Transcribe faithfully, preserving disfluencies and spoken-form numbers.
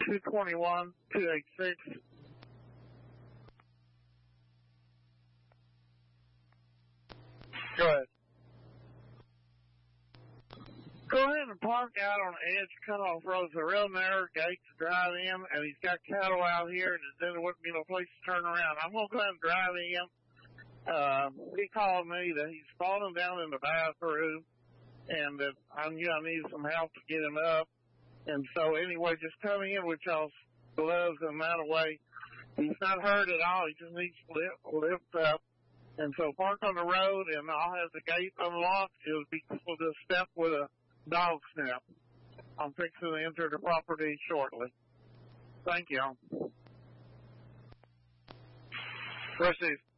two twenty-one, two eighty-six. Go ahead. Go ahead and park out on the edge of cutoff road. It's a real narrow gate to drive in, and he's got cattle out here, and then there wouldn't be no place to turn around. I'm going to go ahead and drive in. Uh, he called me that he's falling down in the bathroom, and that I knew I needed some help to get him up. And so anyway, just come in with y'all's gloves and that away. He's not hurt at all. He just needs to lift, lift up. And so park on the road, and I'll have the gate unlocked. It'll be able to step with a dog snap. I'm fixing to enter the property shortly. Thank you. Proceed.